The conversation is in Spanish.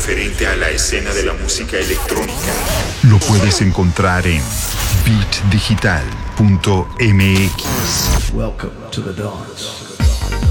referente a la escena de la música electrónica lo puedes encontrar en beatdigital.mx. Welcome to the dance.